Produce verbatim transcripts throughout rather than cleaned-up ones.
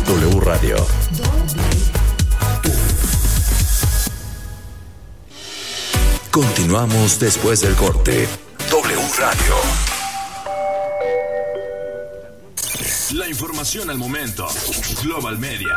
W Radio. Continuamos después del corte. W Radio. La información al momento. Global Media.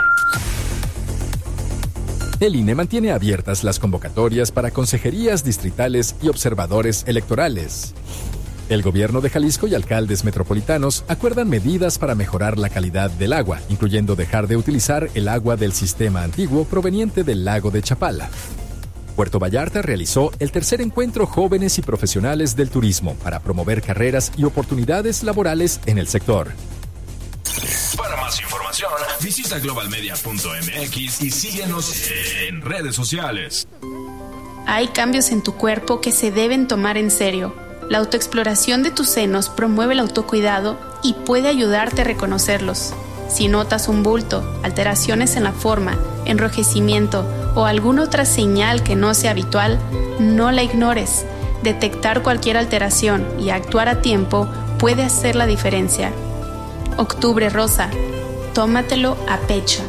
El I N E mantiene abiertas las convocatorias para consejerías distritales y observadores electorales. El gobierno de Jalisco y alcaldes metropolitanos acuerdan medidas para mejorar la calidad del agua, incluyendo dejar de utilizar el agua del sistema antiguo proveniente del lago de Chapala. Puerto Vallarta realizó el tercer encuentro Jóvenes y Profesionales del Turismo para promover carreras y oportunidades laborales en el sector. Para más información, visita global media punto m x y síguenos en redes sociales. Hay cambios en tu cuerpo que se deben tomar en serio. La autoexploración de tus senos promueve el autocuidado y puede ayudarte a reconocerlos. Si notas un bulto, alteraciones en la forma, enrojecimiento o alguna otra señal que no sea habitual, no la ignores. Detectar cualquier alteración y actuar a tiempo puede hacer la diferencia. Octubre Rosa, tómatelo a pecho.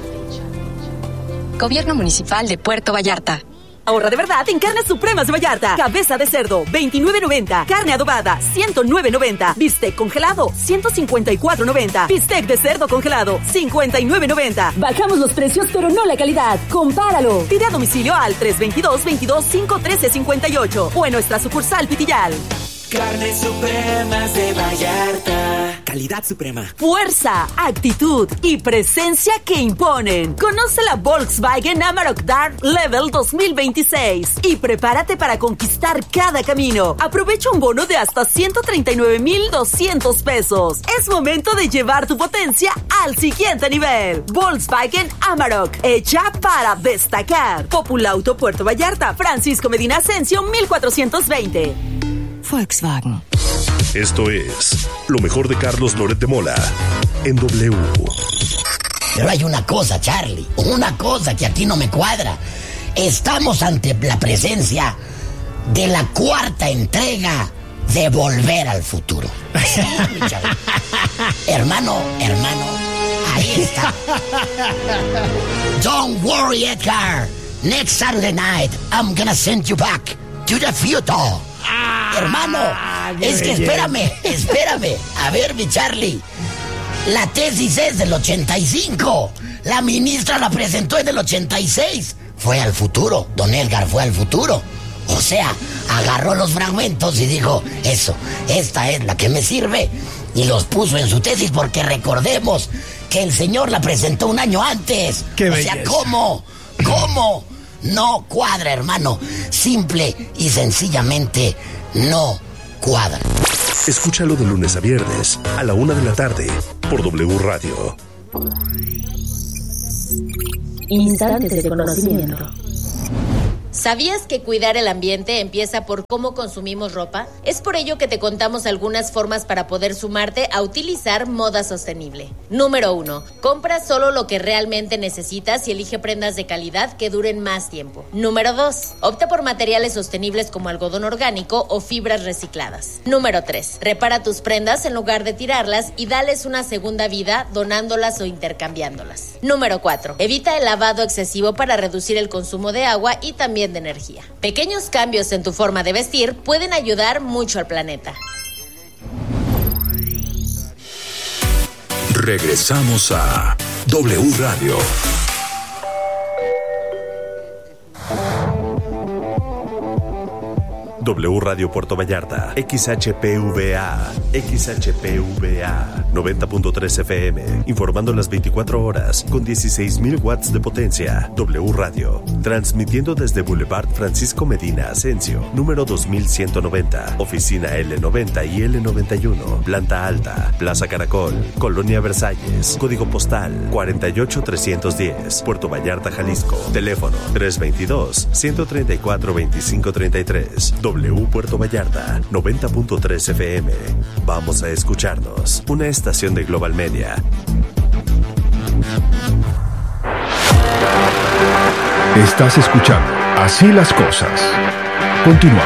Gobierno Municipal de Puerto Vallarta. Ahorra de verdad en Carnes Supremas de Vallarta. Cabeza de cerdo, veintinueve noventa. Carne adobada, ciento nueve noventa. Bistec congelado, ciento cincuenta y cuatro noventa. Bistec de cerdo congelado, cincuenta y nueve noventa. Bajamos los precios, pero no la calidad. Compáralo. Pide a domicilio al tres veintidós, veintidós, cinco trece, cincuenta y ocho o en nuestra sucursal Pitillal. Carnes Supremas de Vallarta. Calidad suprema. Fuerza, actitud y presencia que imponen. Conoce la Volkswagen Amarok Dark Level dos mil veintiséis y prepárate para conquistar cada camino. Aprovecha un bono de hasta ciento treinta y nueve mil doscientos pesos. Es momento de llevar tu potencia al siguiente nivel. Volkswagen Amarok, hecha para destacar. Populauto Puerto Vallarta, Francisco Medina Asensio, mil cuatrocientos veinte. Volkswagen. Esto es lo mejor de Carlos Loret de Mola en W. Pero hay una cosa, Charlie, una cosa que aquí no me cuadra. Estamos ante la presencia de la cuarta entrega de Volver al Futuro. Sí, mi chavo. Hermano, hermano, ahí está. Don't worry, Edgar. Next Saturday night, I'm gonna send you back to the future. Ah, hermano, es que espérame, espérame. A ver, mi Charlie, la tesis es del ochenta y cinco. La ministra la presentó en el ochenta y seis. Fue al futuro, don Edgar fue al futuro. O sea, agarró los fragmentos y dijo, eso, esta es la que me sirve. Y los puso en su tesis porque recordemos que el señor la presentó un año antes. Qué o belleza. sea, ¿cómo? ¿Cómo? No cuadra, hermano. Simple y sencillamente no cuadra. Escúchalo de lunes a viernes a la una de la tarde por W Radio. Instantes de conocimiento. ¿Sabías que cuidar el ambiente empieza por cómo consumimos ropa? Es por ello que te contamos algunas formas para poder sumarte a utilizar moda sostenible. Número uno. Compra solo lo que realmente necesitas y elige prendas de calidad que duren más tiempo. Número dos. Opta por materiales sostenibles como algodón orgánico o fibras recicladas. Número tres. Repara tus prendas en lugar de tirarlas y dales una segunda vida donándolas o intercambiándolas. Número cuatro. Evita el lavado excesivo para reducir el consumo de agua y también de energía. Pequeños cambios en tu forma de vestir pueden ayudar mucho al planeta. Regresamos a W Radio. W Radio Puerto Vallarta, X H P V A, X H P V A, noventa punto tres F M, informando las veinticuatro horas con dieciséis mil watts de potencia. W Radio, transmitiendo desde Boulevard Francisco Medina Asensio, número dos mil ciento noventa, oficina L noventa y L noventa y uno, planta alta, Plaza Caracol, Colonia Versalles, código postal cuarenta y ocho trescientos diez, Puerto Vallarta, Jalisco, teléfono tres veintidós, ciento treinta y cuatro, veinticinco treinta y tres. W Puerto Vallarta, noventa punto tres F M. Vamos a escucharnos. Una estación de Global Media. Estás escuchando Así las Cosas. Continuamos.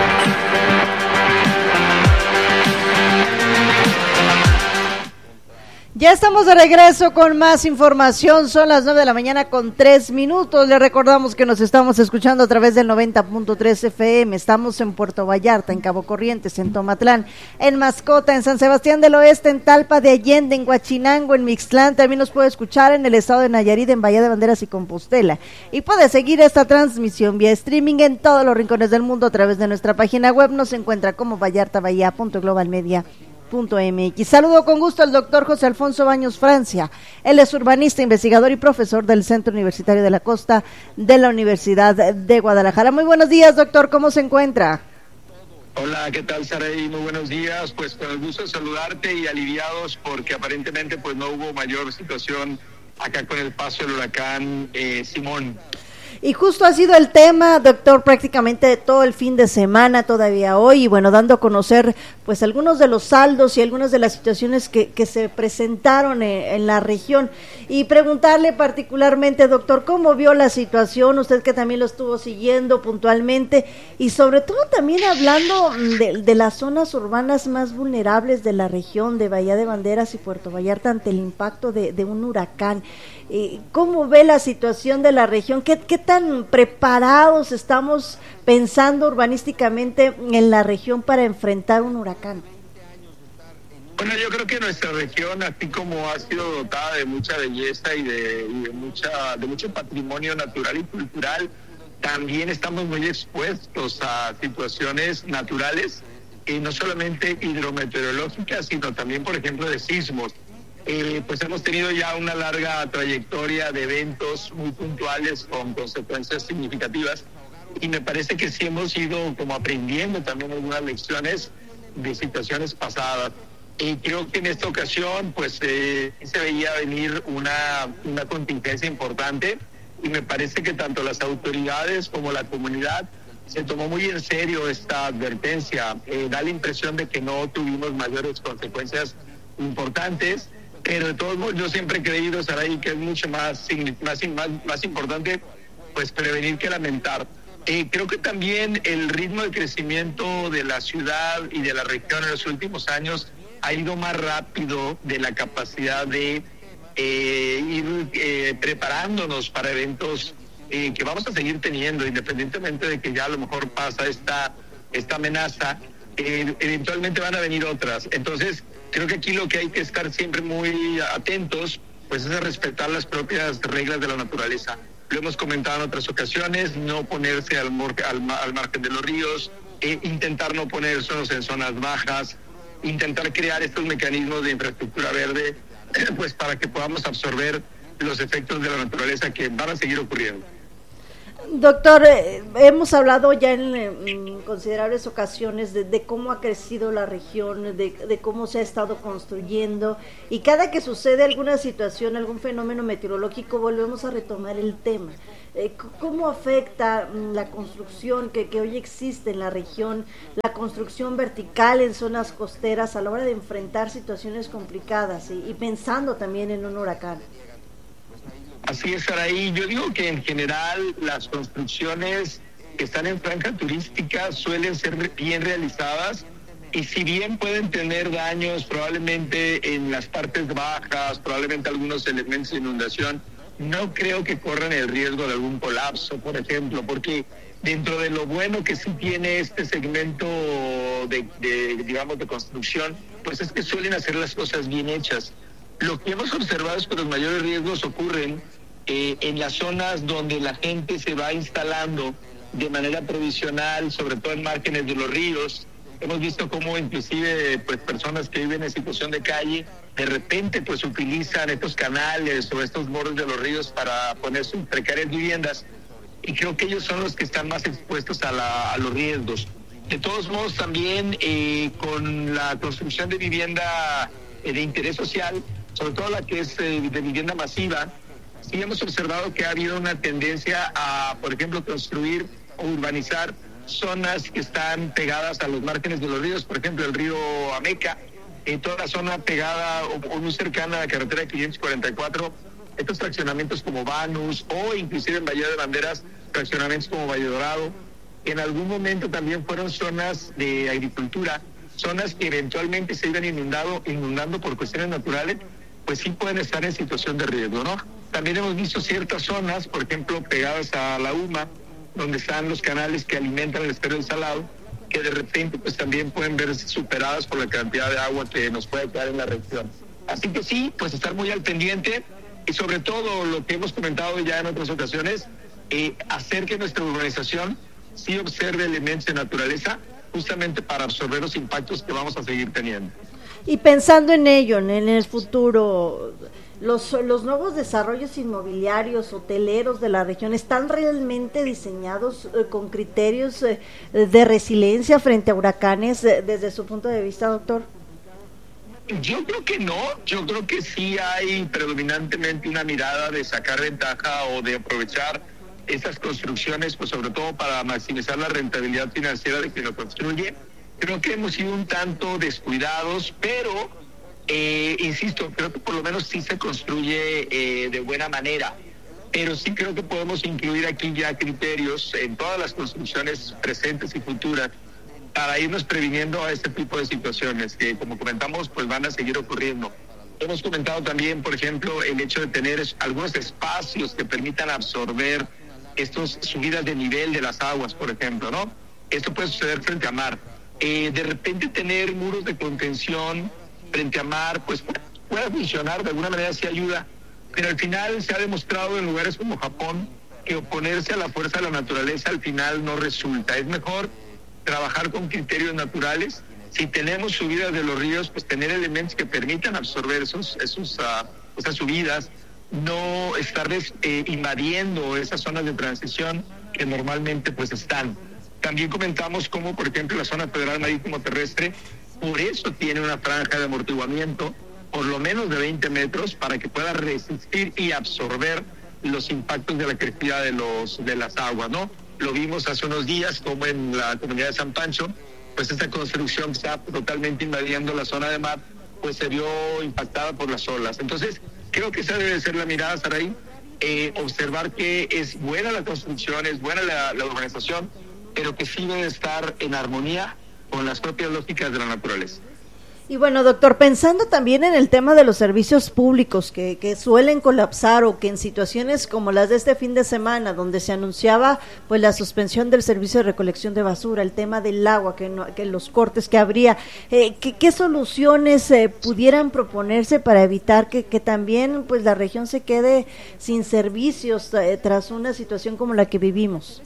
Ya estamos de regreso con más información, son las nueve de la mañana con tres minutos, le recordamos que nos estamos escuchando a través del noventa punto tres F M, estamos en Puerto Vallarta, en Cabo Corrientes, en Tomatlán, en Mascota, en San Sebastián del Oeste, en Talpa de Allende, en Huachinango, en Mixtlán, también nos puede escuchar en el estado de Nayarit, en Bahía de Banderas y Compostela, y puede seguir esta transmisión vía streaming en todos los rincones del mundo a través de nuestra página web, nos encuentra como vallarta bahía punto global media punto m x. Saludo con gusto al doctor José Alfonso Baños Francia. Él es urbanista, investigador y profesor del Centro Universitario de la Costa de la Universidad de Guadalajara. Muy buenos días, doctor, ¿cómo se encuentra? Hola, ¿qué tal, Saraí? Muy buenos días. Pues con el gusto de saludarte y aliviados porque aparentemente pues no hubo mayor situación acá con el paso del huracán eh, Simón. Y justo ha sido el tema, doctor, prácticamente todo el fin de semana, todavía hoy, y bueno, dando a conocer pues algunos de los saldos y algunas de las situaciones que, que se presentaron en, en la región. Y preguntarle particularmente, doctor, ¿cómo vio la situación? Usted que también lo estuvo siguiendo puntualmente, y sobre todo también hablando de, de las zonas urbanas más vulnerables de la región, de Bahía de Banderas y Puerto Vallarta, ante el impacto de, de un huracán. ¿Cómo ve la situación de la región? ¿Qué, qué tan preparados estamos pensando urbanísticamente en la región para enfrentar un huracán? Bueno, yo creo que nuestra región, así como ha sido dotada de mucha belleza y de, y de mucha de mucho patrimonio natural y cultural, también estamos muy expuestos a situaciones naturales, y no solamente hidrometeorológicas, sino también, por ejemplo, de sismos. Eh, pues hemos tenido ya una larga trayectoria de eventos muy puntuales con consecuencias significativas, y me parece que sí hemos ido como aprendiendo también algunas lecciones de situaciones pasadas. Y creo que en esta ocasión pues eh, se veía venir una, una contingencia importante, y me parece que tanto las autoridades como la comunidad se tomó muy en serio esta advertencia. Eh, da la impresión de que no tuvimos mayores consecuencias importantes, pero de todos modos yo siempre he creído, Saraí, que es mucho más, más, más, más importante pues prevenir que lamentar. Eh, creo que también el ritmo de crecimiento de la ciudad y de la región en los últimos años ha ido más rápido de la capacidad de eh, ir eh, preparándonos para eventos eh, que vamos a seguir teniendo, independientemente de que ya a lo mejor pasa esta, esta amenaza, eh, eventualmente van a venir otras. Entonces, creo que aquí lo que hay que estar siempre muy atentos, pues es a respetar las propias reglas de la naturaleza. Lo hemos comentado en otras ocasiones, no ponerse al, mor- al, ma- al margen de los ríos, eh, intentar no ponernos en zonas bajas, intentar crear estos mecanismos de infraestructura verde, pues para que podamos absorber los efectos de la naturaleza que van a seguir ocurriendo. Doctor, eh, hemos hablado ya en, en considerables ocasiones de, de cómo ha crecido la región, de, de cómo se ha estado construyendo, y cada que sucede alguna situación, algún fenómeno meteorológico, volvemos a retomar el tema. Eh, ¿Cómo afecta la construcción que, que hoy existe en la región, la construcción vertical en zonas costeras a la hora de enfrentar situaciones complicadas y, y pensando también en un huracán? Así es, Saraí. Yo digo que en general las construcciones que están en franja turística suelen ser bien realizadas, y si bien pueden tener daños probablemente en las partes bajas, probablemente algunos elementos de inundación, no creo que corran el riesgo de algún colapso, por ejemplo, porque dentro de lo bueno que sí tiene este segmento de, de digamos, de construcción, pues es que suelen hacer las cosas bien hechas. Lo que hemos observado es que los mayores riesgos ocurren eh, en las zonas donde la gente se va instalando de manera provisional, sobre todo en márgenes de los ríos. Hemos visto cómo inclusive pues personas que viven en situación de calle, de repente pues utilizan estos canales o estos bordes de los ríos para poner sus precarias viviendas, y creo que ellos son los que están más expuestos a, la, a los riesgos. De todos modos, también eh, con la construcción de vivienda eh, de interés social, sobre todo la que es eh, de vivienda masiva, sí hemos observado que ha habido una tendencia a, por ejemplo, construir o urbanizar zonas que están pegadas a los márgenes de los ríos, por ejemplo, el río Ameca, eh, toda la zona pegada o, o muy cercana a la carretera quinientos cuarenta y cuatro, estos fraccionamientos como Banus, o inclusive en Bahía de Banderas, fraccionamientos como Valle Dorado. En algún momento también fueron zonas de agricultura, zonas que eventualmente se iban inundado, inundando por cuestiones naturales, pues sí pueden estar en situación de riesgo, ¿no? También hemos visto ciertas zonas, por ejemplo, pegadas a la U M A, donde están los canales que alimentan el estero del Salado, que de repente pues también pueden verse superadas por la cantidad de agua que nos puede quedar en la región. Así que sí, pues estar muy al pendiente y sobre todo lo que hemos comentado ya en otras ocasiones, eh, hacer que nuestra urbanización sí observe elementos de naturaleza justamente para absorber los impactos que vamos a seguir teniendo. Y pensando en ello, en el futuro, los, los nuevos desarrollos inmobiliarios, hoteleros de la región, ¿están realmente diseñados eh, con criterios eh, de resiliencia frente a huracanes eh, desde su punto de vista, doctor? Yo creo que no, yo creo que sí hay predominantemente una mirada de sacar ventaja o de aprovechar esas construcciones, pues sobre todo para maximizar la rentabilidad financiera de quien lo construye. Creo que hemos sido un tanto descuidados, pero, eh, insisto, creo que por lo menos sí se construye eh, de buena manera. Pero sí creo que podemos incluir aquí ya criterios en todas las construcciones presentes y futuras para irnos previniendo a este tipo de situaciones que, como comentamos, pues van a seguir ocurriendo. Hemos comentado también, por ejemplo, el hecho de tener algunos espacios que permitan absorber estas subidas de nivel de las aguas, por ejemplo, ¿no? Esto puede suceder frente a mar. Eh, de repente tener muros de contención frente a mar, pues puede funcionar, de alguna manera sí ayuda, pero al final se ha demostrado en lugares como Japón que oponerse a la fuerza de la naturaleza al final no resulta. Es mejor trabajar con criterios naturales. Si tenemos subidas de los ríos, pues tener elementos que permitan absorber esos, esos, uh, esas subidas, no estarles eh, invadiendo esas zonas de transición que normalmente pues están. También comentamos cómo, por ejemplo, la zona federal marítimo terrestre, por eso tiene una franja de amortiguamiento, por lo menos de veinte metros, para que pueda resistir y absorber los impactos de la crecida de, los, de las aguas, ¿no? Lo vimos hace unos días, como en la comunidad de San Pancho, pues esta construcción está totalmente invadiendo la zona de mar, pues se vio impactada por las olas. Entonces, creo que esa debe ser la mirada, Saraí, eh, observar que es buena la construcción, es buena la, la urbanización, pero que sí debe estar en armonía con las propias lógicas de la naturaleza. Y bueno, doctor, pensando también en el tema de los servicios públicos que, que suelen colapsar o que en situaciones como las de este fin de semana, donde se anunciaba pues la suspensión del servicio de recolección de basura, el tema del agua, que, no, que los cortes que habría, eh, que, ¿qué soluciones eh, pudieran proponerse para evitar que, que también pues la región se quede sin servicios eh, tras una situación como la que vivimos?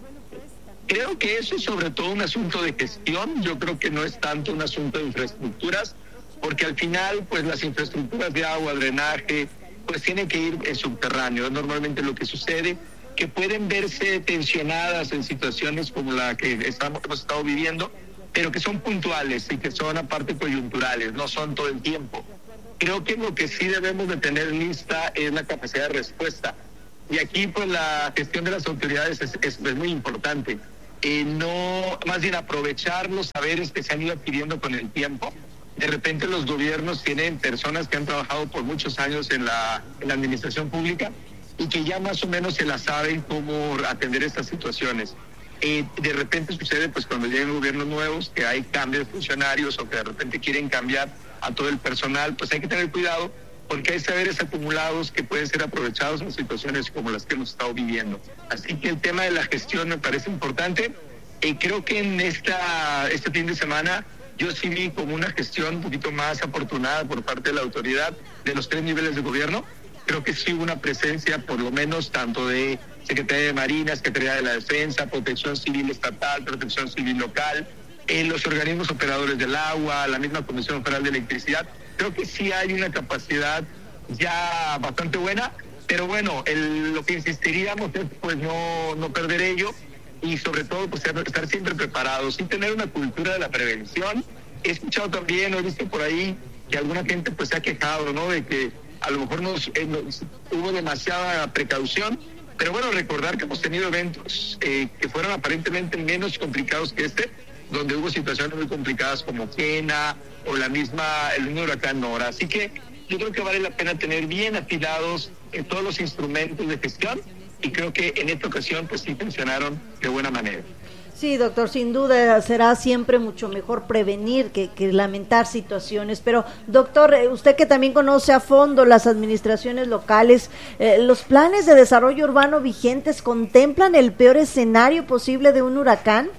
Creo que eso es sobre todo un asunto de gestión. Yo creo que no es tanto un asunto de infraestructuras, porque al final, pues las infraestructuras de agua, drenaje, pues tienen que ir en subterráneo. Es normalmente lo que sucede, que pueden verse tensionadas en situaciones como la que estamos, hemos estado viviendo, pero que son puntuales y que son aparte coyunturales, no son todo el tiempo. Creo que lo que sí debemos de tener lista es la capacidad de respuesta. Y aquí, pues la gestión de las autoridades es, es, es muy importante. Eh, no, más bien aprovechar los saberes que se han ido adquiriendo con el tiempo. De repente los gobiernos tienen personas que han trabajado por muchos años en la, en la administración pública y que ya más o menos se la saben cómo atender estas situaciones. Eh, de repente sucede pues cuando llegan gobiernos nuevos que hay cambios de funcionarios o que de repente quieren cambiar a todo el personal, pues hay que tener cuidado porque hay saberes acumulados que pueden ser aprovechados en situaciones como las que hemos estado viviendo. Así que el tema de la gestión me parece importante. Y creo que en esta este fin de semana yo sí vi como una gestión un poquito más afortunada por parte de la autoridad de los tres niveles de gobierno. Creo que sí hubo una presencia, por lo menos, tanto de Secretaría de Marina, Secretaría de la Defensa, Protección Civil Estatal, Protección Civil Local, eh, los organismos operadores del agua, la misma Comisión Federal de Electricidad. Creo que sí hay una capacidad ya bastante buena, pero bueno, el, lo que insistiríamos es pues no, no perder ello y sobre todo pues estar siempre preparados y tener una cultura de la prevención. He escuchado también, he visto por ahí que alguna gente pues se ha quejado, ¿no? De que a lo mejor nos, eh, nos hubo demasiada precaución, pero bueno, recordar que hemos tenido eventos eh, que fueron aparentemente menos complicados que este, donde hubo situaciones muy complicadas como Kena o la misma, el mismo huracán Nora. Así que yo creo que vale la pena tener bien afilados en todos los instrumentos de gestión y creo que en esta ocasión pues sí funcionaron de buena manera. Sí, doctor, sin duda será siempre mucho mejor prevenir que, que lamentar situaciones, pero doctor, usted que también conoce a fondo las administraciones locales, eh, ¿los planes de desarrollo urbano vigentes contemplan el peor escenario posible de un huracán?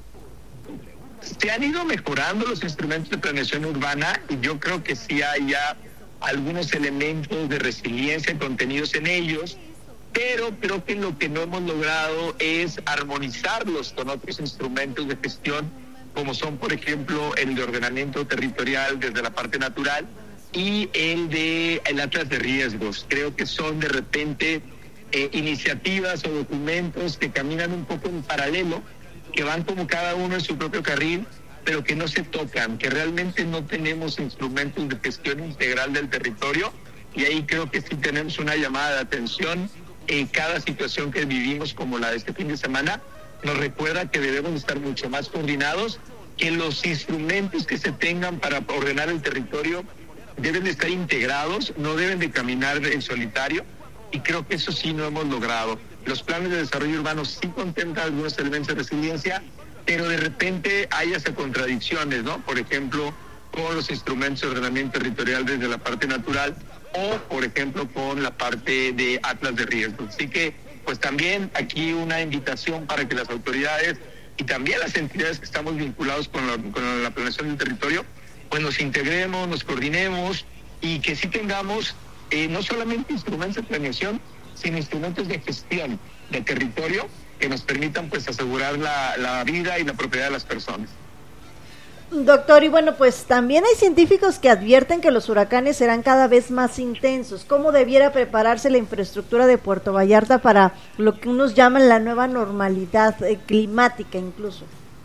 Se han ido mejorando los instrumentos de planeación urbana y yo creo que sí hay ya algunos elementos de resiliencia contenidos en ellos, pero creo que lo que no hemos logrado es armonizarlos con otros instrumentos de gestión, como son, por ejemplo, el de ordenamiento territorial desde la parte natural y el de el Atlas de Riesgos. Creo que son de repente eh, iniciativas o documentos que caminan un poco en paralelo, que van como cada uno en su propio carril, pero que no se tocan, que realmente no tenemos instrumentos de gestión integral del territorio, y ahí creo que sí tenemos una llamada de atención. En cada situación que vivimos, como la de este fin de semana, nos recuerda que debemos estar mucho más coordinados, que los instrumentos que se tengan para ordenar el territorio deben de estar integrados, no deben de caminar en solitario, y creo que eso sí no hemos logrado. Los planes de desarrollo urbano sí contemplan algunos elementos de resiliencia, pero de repente hay hasta contradicciones, ¿no? Por ejemplo, con los instrumentos de ordenamiento territorial desde la parte natural, o por ejemplo con la parte de Atlas de Riesgos. Así que pues también aquí una invitación para que las autoridades y también las entidades que estamos vinculados con la, con la planeación del territorio, pues nos integremos, nos coordinemos y que sí tengamos eh, no solamente instrumentos de planeación, sino instrumentos de gestión de territorio que nos permitan pues asegurar la, la vida y la propiedad de las personas. Doctor, y bueno, pues también hay científicos que advierten que los huracanes serán cada vez más intensos. ¿Cómo debiera prepararse la infraestructura de Puerto Vallarta para lo que unos llaman la nueva normalidad eh, climática incluso?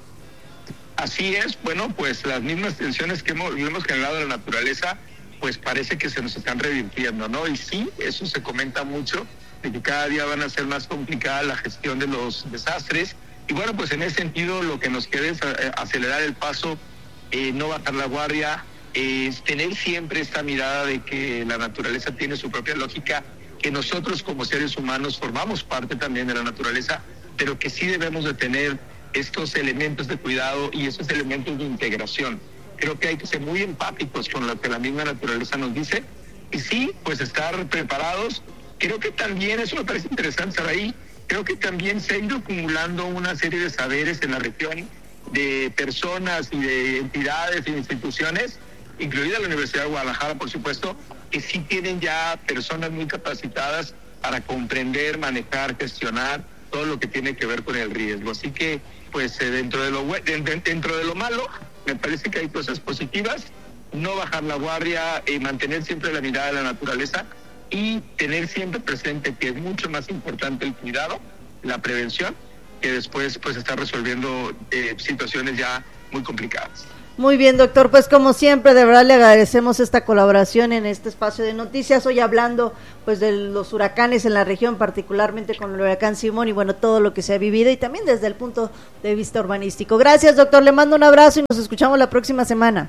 Así es, bueno, pues las mismas tensiones que hemos, hemos generado en la naturaleza, pues parece que se nos están revirtiendo, ¿no? Y sí, eso se comenta mucho, de que cada día van a ser más complicada la gestión de los desastres. Y bueno, pues en ese sentido lo que nos queda es acelerar el paso, eh, no bajar la guardia, eh, tener siempre esta mirada de que la naturaleza tiene su propia lógica, que nosotros como seres humanos formamos parte también de la naturaleza, pero que sí debemos de tener estos elementos de cuidado y estos elementos de integración. Creo que hay que ser muy empáticos con lo que la misma naturaleza nos dice y sí, pues estar preparados. Creo que también, eso me parece interesante estar ahí, creo que también se ha ido acumulando una serie de saberes en la región de personas y de entidades e instituciones, incluida la Universidad de Guadalajara, por supuesto, que sí tienen ya personas muy capacitadas para comprender, manejar, gestionar todo lo que tiene que ver con el riesgo. Así que, pues, eh, dentro de lo dentro de lo malo, me parece que hay cosas positivas, no bajar la guardia, eh, mantener siempre la mirada de la naturaleza y tener siempre presente que es mucho más importante el cuidado, la prevención, que después pues estar resolviendo eh, situaciones ya muy complicadas. Muy bien, doctor, pues como siempre, de verdad le agradecemos esta colaboración en este espacio de noticias, hoy hablando pues de los huracanes en la región, particularmente con el huracán Simón y bueno, todo lo que se ha vivido y también desde el punto de vista urbanístico. Gracias, doctor, le mando un abrazo y nos escuchamos la próxima semana.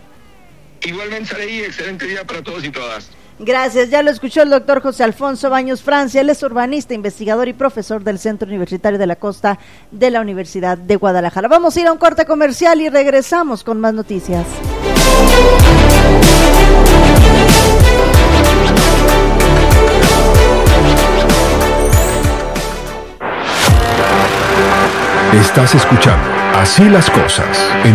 Igualmente, Saraí, excelente día para todos y todas. Gracias, ya lo escuchó el doctor José Alfonso Baños Francia, él es urbanista, investigador y profesor del Centro Universitario de la Costa de la Universidad de Guadalajara. Vamos a ir a un corte comercial y regresamos con más noticias. Estás escuchando Así las Cosas en